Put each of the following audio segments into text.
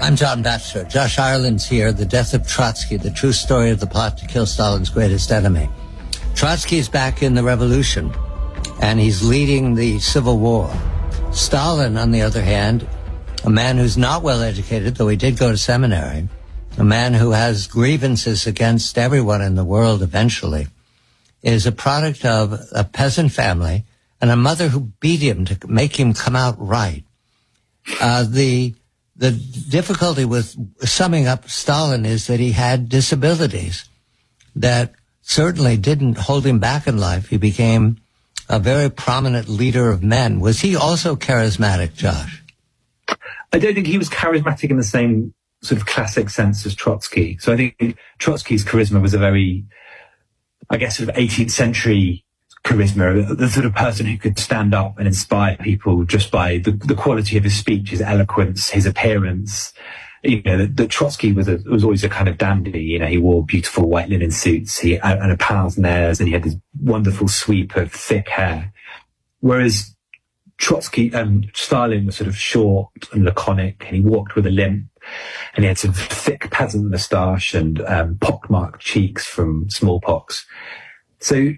I'm John Batchelor. Josh Ireland's here. The Death of Trotsky, the true story of the plot to kill Stalin's greatest enemy. Trotsky's back in the revolution, and he's leading the civil war. Stalin, on the other hand, a man who's not well educated, though he did go to seminary, a man who has grievances against everyone in the world eventually, is a product of a peasant family and a mother who beat him to make him come out right. The difficulty with summing up Stalin is that he had disabilities that certainly didn't hold him back in life. He became a very prominent leader of men. Was he also charismatic, Josh? I don't think he was charismatic in the same sort of classic sense as Trotsky. So I think Trotsky's charisma was a very, I guess, sort of 18th century charisma, the sort of person who could stand up and inspire people just by the quality of his speech, his eloquence, his appearance. You know, that Trotsky was always a kind of dandy. You know, he wore beautiful white linen suits, and a pince-nez, and he had this wonderful sweep of thick hair. Whereas Stalin was sort of short and laconic, and he walked with a limp, and he had sort of thick peasant moustache and pockmarked cheeks from smallpox. So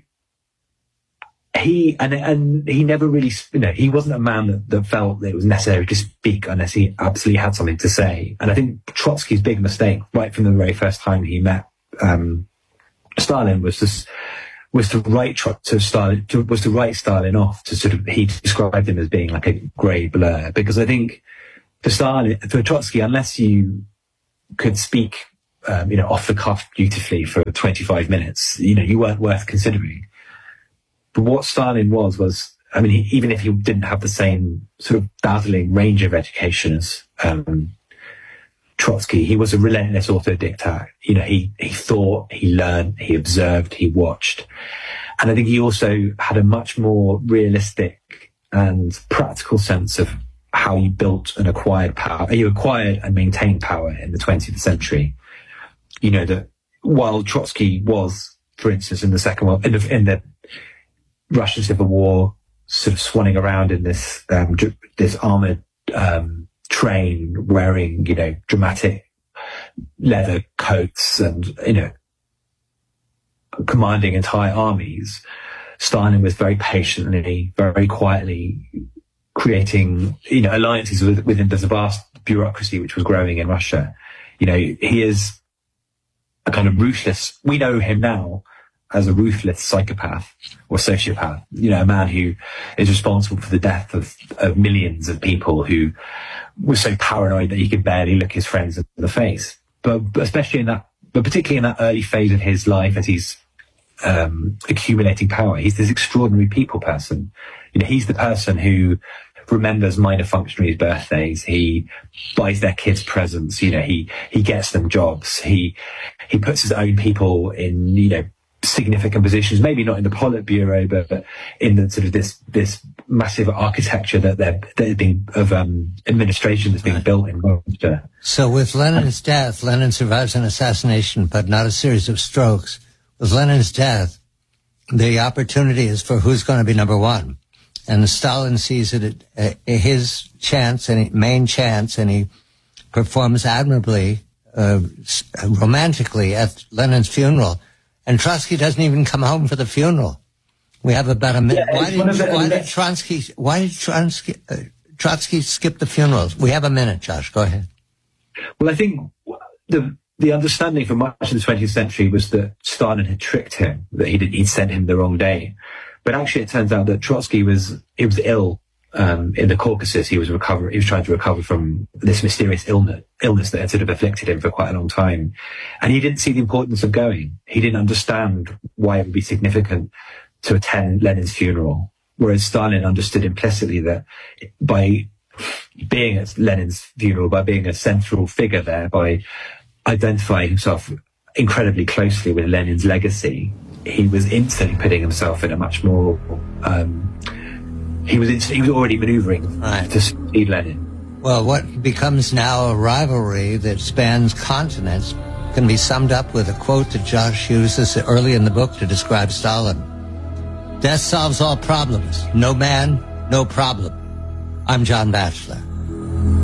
he never really, he wasn't a man that felt that it was necessary to speak unless he absolutely had something to say. And I think Trotsky's big mistake, right from the very first time he met Stalin, was to write Stalin off. He described him as being like a grey blur, because I think for Trotsky, unless you could speak, off the cuff beautifully for 25 minutes, you weren't worth considering. But what Stalin was, even if he didn't have the same sort of dazzling range of education as Trotsky, he was a relentless autodidact. He thought, he learned, he observed, he watched. And I think he also had a much more realistic and practical sense of how you built and acquired power. You acquired and maintained power in the 20th century. That while Trotsky was, for instance, in the Russian Civil War, sort of swanning around in this armored train, wearing dramatic leather coats and commanding entire armies, Stalin was very patiently, very quietly creating alliances within the vast bureaucracy which was growing in Russia. He is a kind of ruthless. We know him now as a ruthless psychopath or sociopath, a man who is responsible for the death of millions of people, who was so paranoid that he could barely look his friends in the face. But particularly in that early phase of his life, as he's accumulating power, he's this extraordinary people person. He's the person who remembers minor functionaries' birthdays. He buys their kids presents. He gets them jobs. He puts his own people in, significant positions, maybe not in the Politburo, but in the sort of this massive architecture of administration that's being built in Russia. So with Lenin's death, Lenin survives an assassination, but not a series of strokes. With Lenin's death, the opportunity is for who's going to be number one. And Stalin sees it his chance and main chance, and he performs admirably, romantically at Lenin's funeral. And Trotsky doesn't even come home for the funeral. We have about a minute. Yeah, why did Trotsky skip the funerals? We have a minute, Josh. Go ahead. Well, I think the understanding for much of the 20th century was that Stalin had tricked him, that he'd sent him the wrong day. But actually, it turns out that Trotsky was ill in the Caucasus. He was trying to recover from this mysterious illness that had sort of afflicted him for quite a long time. And he didn't see the importance of going. He didn't understand why it would be significant to attend Lenin's funeral. Whereas Stalin understood implicitly that by being at Lenin's funeral, by being a central figure there, by identifying himself incredibly closely with Lenin's legacy, he was instantly putting himself in a much more, he was already maneuvering to succeed Lenin. Well, what becomes now a rivalry that spans continents can be summed up with a quote that Josh uses early in the book to describe Stalin. Death solves all problems. No man, no problem. I'm John Batchelor.